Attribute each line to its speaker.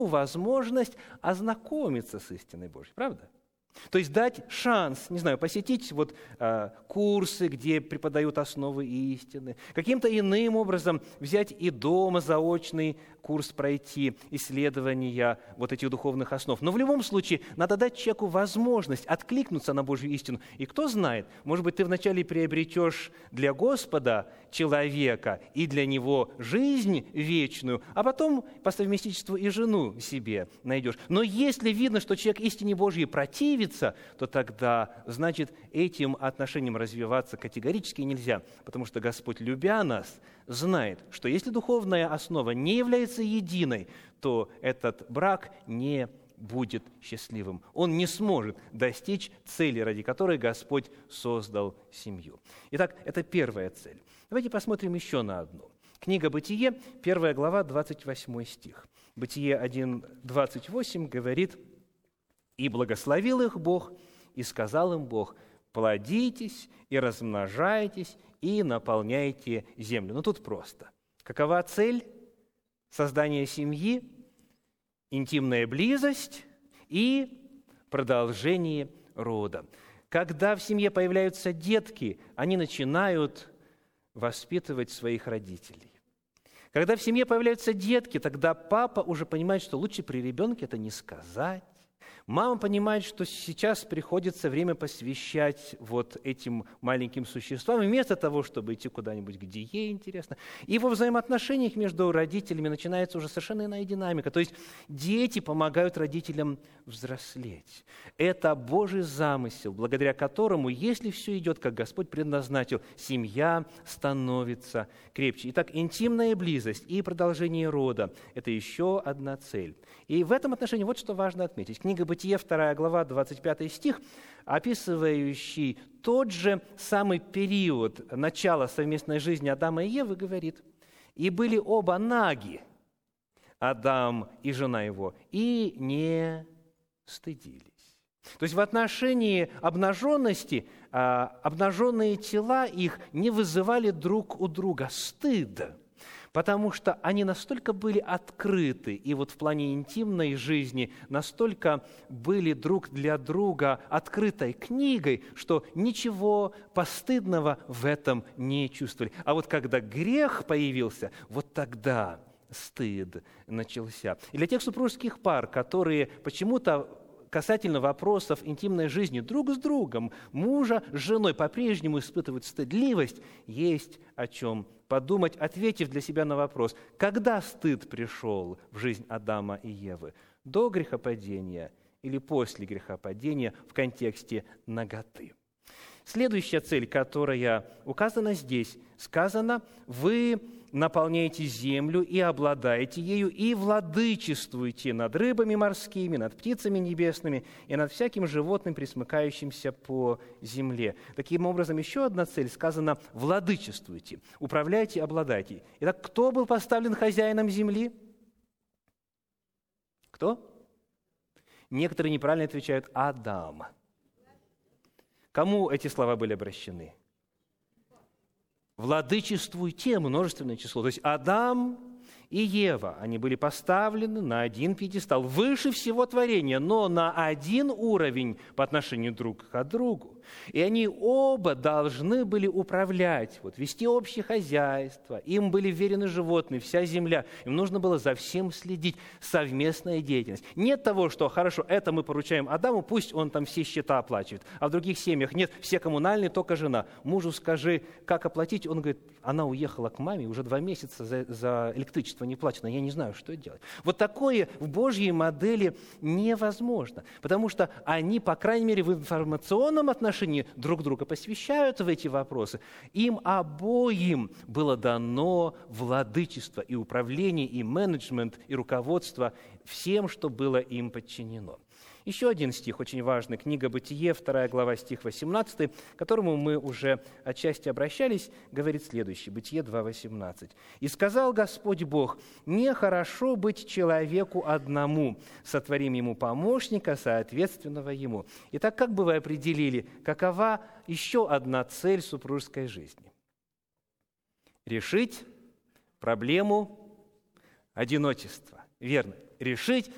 Speaker 1: возможность ознакомиться с истиной Божьей, правда? То есть дать шанс, не знаю, посетить курсы, где преподают основы истины, каким-то иным образом взять и дома заочный курс пройти, исследования этих духовных основ. Но в любом случае надо дать человеку возможность откликнуться на Божью истину. И кто знает, может быть, ты вначале приобретешь для Господа человека и для него жизнь вечную, а потом по совместительству и жену себе найдешь. Но если видно, что человек истине Божьей противится, то тогда, значит, этим отношениям развиваться категорически нельзя, потому что Господь, любя нас, знает, что если духовная основа не является единой, то этот брак не будет счастливым. Он не сможет достичь цели, ради которой Господь создал семью. Итак, это первая цель. Давайте посмотрим еще на одну. Книга «Бытие», 1 глава, 28 стих. Бытие 1:28 говорит: «И благословил их Бог, и сказал им Бог: плодитесь и размножайтесь, и наполняйте землю». Ну, тут просто. Какова цель создания семьи? Интимная близость и продолжение рода. Когда в семье появляются детки, они начинают воспитывать своих родителей. Когда в семье появляются детки, тогда папа уже понимает, что лучше при ребенке это не сказать. Мама понимает, что сейчас приходится время посвящать этим маленьким существам, вместо того, чтобы идти куда-нибудь, где ей интересно. И во взаимоотношениях между родителями начинается уже совершенно иная динамика. То есть дети помогают родителям взрослеть. Это Божий замысел, благодаря которому, если все идет, как Господь предназначил, семья становится крепче. Итак, интимная близость и продолжение рода – это еще одна цель. И в этом отношении вот что важно отметить. Книга «Бытие», 2 глава, 25 стих, описывающий тот же самый период начала совместной жизни Адама и Евы, говорит: «И были оба наги, Адам и жена его, и не стыдились». То есть в отношении обнаженности обнаженные тела их не вызывали друг у друга стыда, потому что они настолько были открыты, и в плане интимной жизни настолько были друг для друга открытой книгой, что ничего постыдного в этом не чувствовали. А когда грех появился, тогда стыд начался. И для тех супружеских пар, которые почему-то касательно вопросов интимной жизни друг с другом, мужа с женой по-прежнему испытывают стыдливость, есть о чем подумать, ответив для себя на вопрос: когда стыд пришел в жизнь Адама и Евы? До грехопадения или после грехопадения в контексте наготы? Следующая цель, которая указана здесь, сказано: «Вы наполняете землю и обладаете ею, и владычествуете над рыбами морскими, над птицами небесными и над всяким животным, пресмыкающимся по земле». Таким образом, еще одна цель сказана: «Владычествуйте», «Управляйте, обладайте». Итак, кто был поставлен хозяином земли? Кто? Некоторые неправильно отвечают: Адам. Кому эти слова были обращены? «Владычествуйте», множественное число. То есть Адам и Ева, они были поставлены на один пьедестал, выше всего творения, но на один уровень по отношению друг к другу. И они оба должны были управлять, вести общее хозяйство. Им были вверены животные, вся земля. Им нужно было за всем следить, совместная деятельность. Нет того, что хорошо, это мы поручаем Адаму, пусть он там все счета оплачивает. А в других семьях нет, все коммунальные, только жена. Мужу скажи, как оплатить. Он говорит: она уехала к маме, уже 2 месяца за электричество не плачено, я не знаю, что делать. Такое в Божьей модели невозможно, потому что они, по крайней мере, в информационном отношении друг друга посвящают в эти вопросы. Им обоим было дано владычество и управление, и менеджмент, и руководство всем, что было им подчинено. Еще один стих очень важный, книга «Бытие», 2 глава, стих 18, к которому мы уже отчасти обращались, говорит следующее, Бытие 2:18. «И сказал Господь Бог: нехорошо быть человеку одному, сотворим ему помощника, соответственного ему». Итак, как бы вы определили, какова еще одна цель супружеской жизни? Решить проблему одиночества. Верно. Решить